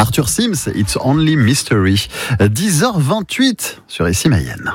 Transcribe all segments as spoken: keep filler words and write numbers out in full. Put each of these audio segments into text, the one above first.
Arthur Sims, It's Only Mystery. dix heures vingt-huit sur Ici Mayenne.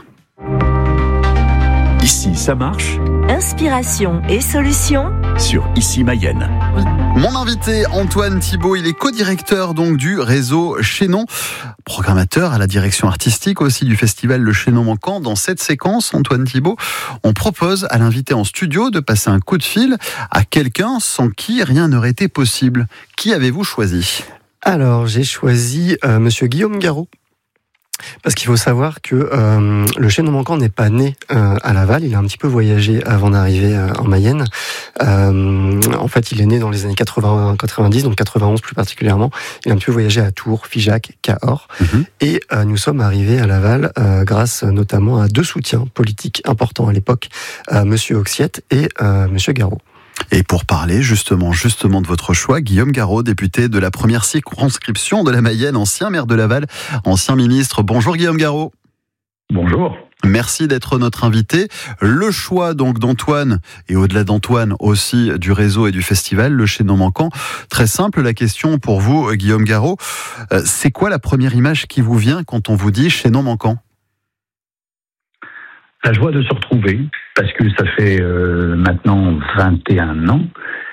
Ici, ça marche. Inspiration et solutions Sur Ici Mayenne. Mon invité, Antoine Thibault, il est co-directeur donc du réseau Chaînon, programmateur à la direction artistique aussi du festival Le Chaînon Manquant. Dans cette séquence, Antoine Thibault, on propose à l'invité en studio de passer un coup de fil à quelqu'un sans qui rien n'aurait été possible. Qui avez-vous choisi ? Alors, j'ai choisi euh, Monsieur Guillaume Garot. Parce qu'il faut savoir que euh, le Chaînon Manquant n'est pas né euh, à Laval, il a un petit peu voyagé avant d'arriver euh, en Mayenne. Euh, en fait, il est né dans les années quatre-vingts quatre-vingt-dix, donc quatre-vingt-onze plus particulièrement. Il a un petit peu voyagé à Tours, Figeac, Cahors. Mm-hmm. Et euh, nous sommes arrivés à Laval euh, grâce notamment à deux soutiens politiques importants à l'époque, euh, Monsieur Oxiette et euh, Monsieur Garot. Et pour parler justement, justement de votre choix, Guillaume Garot, député de la première circonscription de la Mayenne, ancien maire de Laval, ancien ministre. Bonjour Guillaume Garot. Bonjour. Merci d'être notre invité. Le choix donc d'Antoine, et au-delà d'Antoine aussi du réseau et du festival, Le Chaînon Manquant. Très simple la question pour vous, Guillaume Garot. C'est quoi la première image qui vous vient quand on vous dit Chaînon Manquant ? La joie de se retrouver, parce que ça fait euh, maintenant vingt et un ans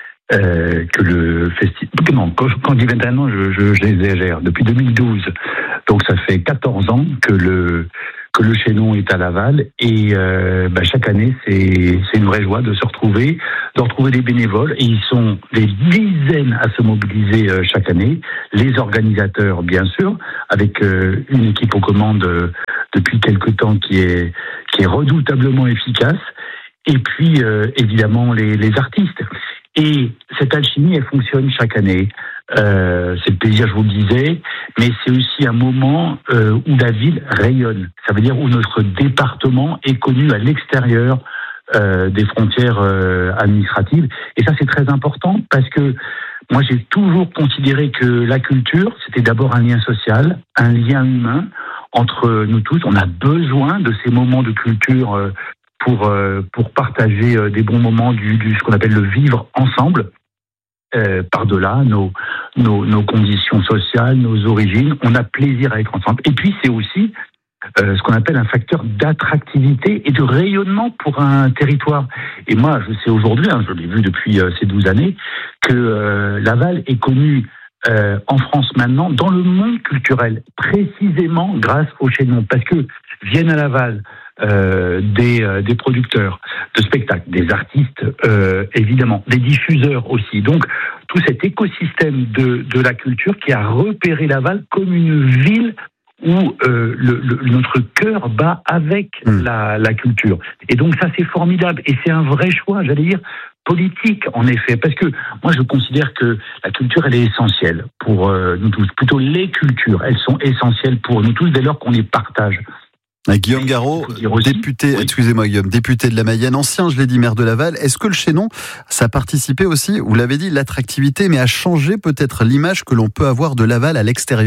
euh, que le festival... Non, quand, quand je dis vingt et un ans, je, je, j'exagère. Depuis deux mille douze, donc ça fait quatorze ans que le que le Chaînon est à Laval. Et euh, bah, chaque année, c'est, c'est une vraie joie de se retrouver, de retrouver des bénévoles. Et ils sont des dizaines à se mobiliser euh, chaque année. Les organisateurs, bien sûr, avec euh, une équipe aux commandes euh, depuis quelque temps qui est qui est redoutablement efficace, et puis euh, évidemment les, les artistes. Et cette alchimie, elle fonctionne chaque année. Euh, c'est le plaisir, je vous le disais, mais c'est aussi un moment euh, où la ville rayonne. Ça veut dire où notre département est connu à l'extérieur euh, des frontières euh, administratives. Et ça, c'est très important parce que moi, j'ai toujours considéré que la culture, c'était d'abord un lien social, un lien humain entre nous tous. On a besoin de ces moments de culture pour pour partager des bons moments du, du ce qu'on appelle le vivre ensemble, euh, par-delà nos, nos nos conditions sociales, nos origines. On a plaisir à être ensemble. Et puis c'est aussi euh, ce qu'on appelle un facteur d'attractivité et de rayonnement pour un territoire. Et moi, je sais aujourd'hui, hein, je l'ai vu depuis euh, ces douze années, que euh, Laval est connu Euh, en France maintenant, dans le monde culturel, précisément grâce au Chaînon, parce que viennent à Laval euh, des, euh, des producteurs de spectacles, des artistes euh, évidemment, des diffuseurs aussi. Donc tout cet écosystème de, de la culture qui a repéré Laval comme une ville où euh, le, le, notre cœur bat avec mmh. la, la culture. Et donc ça c'est formidable, et c'est un vrai choix, j'allais dire, politique, en effet, parce que moi je considère que la culture elle est essentielle pour euh, nous tous, plutôt les cultures, elles sont essentielles pour nous tous dès lors qu'on les partage. Guillaume Garot, aussi, député, oui. excusez-moi Guillaume, député de la Mayenne, ancien, je l'ai dit, maire de Laval. Est-ce que le Chaînon, ça a participé aussi, vous l'avez dit, l'attractivité, mais a changé peut-être l'image que l'on peut avoir de Laval à l'extérieur ?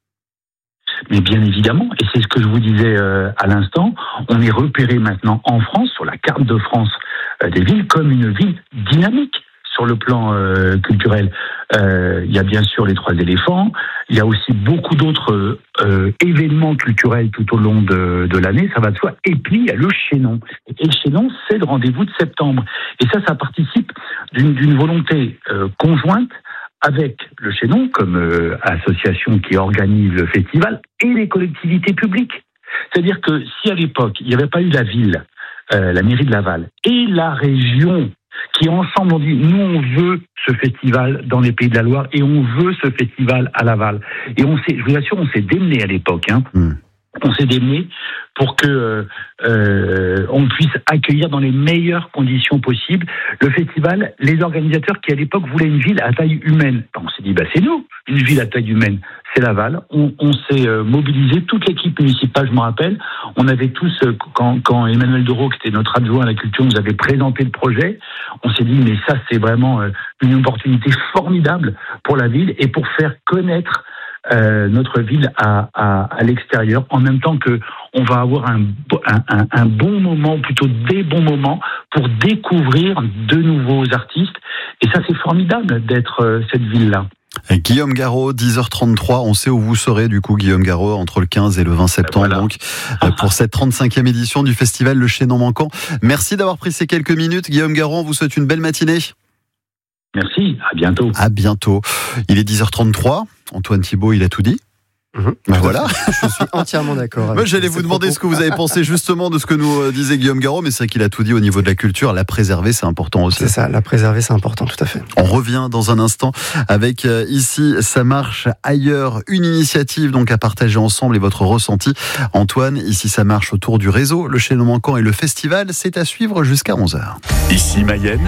Mais bien évidemment, et c'est ce que je vous disais euh, à l'instant, on est repéré maintenant en France, sur la carte de France euh, des villes, comme une ville dynamique sur le plan euh, culturel. Euh, il y a bien sûr les Trois Éléphants, il y a aussi beaucoup d'autres euh, événements culturels tout au long de, de l'année, ça va de soi. Et puis il y a le Chaînon. Et le Chaînon, c'est le rendez-vous de septembre. Et ça, ça participe d'une, d'une volonté euh, conjointe avec le Chaînon comme euh, association qui organise le festival et les collectivités publiques. C'est-à-dire que si à l'époque, il n'y avait pas eu la ville, euh, la mairie de Laval et la région qui ensemble ont dit nous on veut ce festival dans les Pays de la Loire et on veut ce festival à Laval. Et on s'est, je vous assure, on s'est démené à l'époque. Hein. Mmh. On s'est démené pour que euh, on puisse accueillir dans les meilleures conditions possibles le festival. Les organisateurs qui à l'époque voulaient une ville à taille humaine, on s'est dit bah c'est nous, une ville à taille humaine, c'est Laval. On, on s'est euh, mobilisé, toute l'équipe municipale, je me rappelle. On avait tous euh, quand, quand Emmanuel Dereau, qui était notre adjoint à la culture, nous avait présenté le projet. On s'est dit mais ça c'est vraiment euh, une opportunité formidable pour la ville et pour faire connaître Euh, notre ville à, à, à l'extérieur, en même temps que on va avoir un, un, un bon moment, plutôt des bons moments, pour découvrir de nouveaux artistes. Et ça, c'est formidable d'être euh, cette ville-là. Guillaume Garot, dix heures trente-trois. On sait où vous serez, du coup, Guillaume Garot, entre le quinze et le vingt septembre, voilà. donc, pour cette trente-cinquième édition du festival Le Chaînon Manquant. Merci d'avoir pris ces quelques minutes. Guillaume Garot, on vous souhaite une belle matinée. Merci, à bientôt. À bientôt. Il est dix heures trente-trois. Antoine Thibault, il a tout dit. Mmh. Voilà. Je suis entièrement d'accord. Moi, j'allais vous demander propos. ce que vous avez pensé justement de ce que nous disait Guillaume Garot, mais c'est vrai qu'il a tout dit au niveau de la culture. La préserver, c'est important aussi. C'est ça, la préserver, c'est important, tout à fait. On revient dans un instant avec euh, Ici, ça marche ailleurs, une initiative donc à partager ensemble et votre ressenti. Antoine, Ici, ça marche autour du réseau, le Chaînon Manquant et le festival, c'est à suivre jusqu'à onze heures. Ici Mayenne,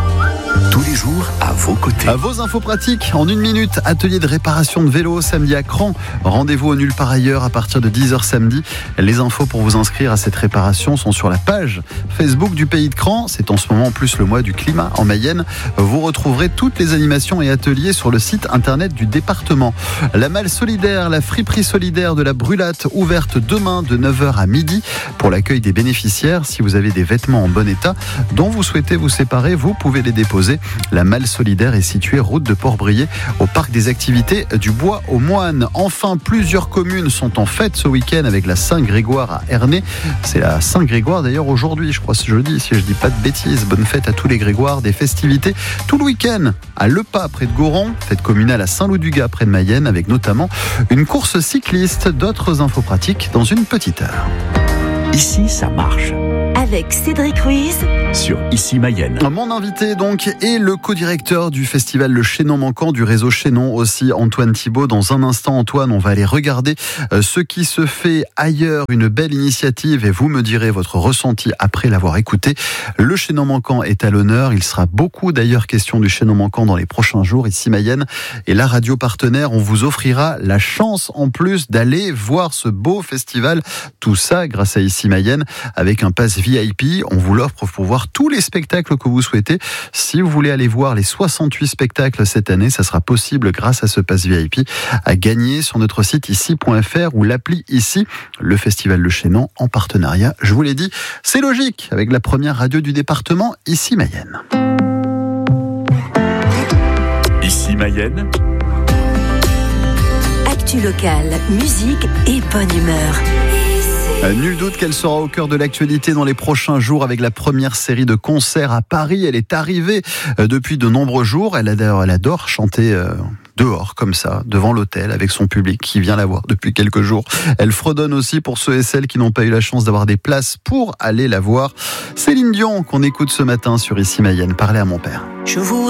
tous les jours à vos côtés. À vos infos pratiques, en une minute, atelier de réparation de vélo samedi à Cran. Rendez-vous au Nulle Part Ailleurs à partir de dix heures samedi. Les infos pour vous inscrire à cette réparation sont sur la page Facebook du Pays de Cran. C'est en ce moment en plus le mois du climat en Mayenne. Vous retrouverez toutes les animations et ateliers sur le site internet du département. La malle solidaire, la friperie solidaire de la Brulate, ouverte demain de neuf heures à midi pour l'accueil des bénéficiaires. Si vous avez des vêtements en bon état dont vous souhaitez vous séparer, vous pouvez les déposer. La malle solidaire est située route de Port-Brillet au parc des activités du Bois aux Moines. Enfin, plusieurs communes sont en fête ce week-end avec la Saint-Grégoire à Ernée. C'est la Saint-Grégoire d'ailleurs aujourd'hui, je crois ce jeudi, si je dis pas de bêtises. Bonne fête à tous les Grégoires, des festivités tout le week-end à Le Pas près de Goron, fête communale à Saint-Loup-du-Gard près de Mayenne avec notamment une course cycliste. D'autres infos pratiques dans une petite heure. Ici, ça marche. Avec Cédric Ruiz sur Ici Mayenne. Mon invité donc est le co-directeur du festival Le Chaînon Manquant du réseau Chaînon, aussi Antoine Thibault. Dans un instant, Antoine, on va aller regarder ce qui se fait ailleurs, une belle initiative et vous me direz votre ressenti après l'avoir écouté. Le Chaînon Manquant est à l'honneur. Il sera beaucoup d'ailleurs question du Chaînon Manquant dans les prochains jours. Ici Mayenne et la radio partenaire, on vous offrira la chance en plus d'aller voir ce beau festival. Tout ça grâce à Ici Mayenne avec un pass V I P. On vous l'offre pour voir tous les spectacles que vous souhaitez. Si vous voulez aller voir les soixante-huit spectacles cette année, ça sera possible grâce à ce pass V I P à gagner sur notre site ici point f r ou l'appli Ici, le festival Le Chaînon en partenariat. Je vous l'ai dit, c'est logique avec la première radio du département, Ici Mayenne. Ici Mayenne. Actu locale, musique et bonne humeur. Euh, nul doute qu'elle sera au cœur de l'actualité dans les prochains jours avec la première série de concerts à Paris. Elle est arrivée euh, depuis de nombreux jours. Elle adore, elle adore chanter euh, dehors comme ça, devant l'hôtel avec son public qui vient la voir depuis quelques jours. Elle fredonne aussi pour ceux et celles qui n'ont pas eu la chance d'avoir des places pour aller la voir. Céline Dion qu'on écoute ce matin sur Ici Mayenne. Parlez à mon père. Je vous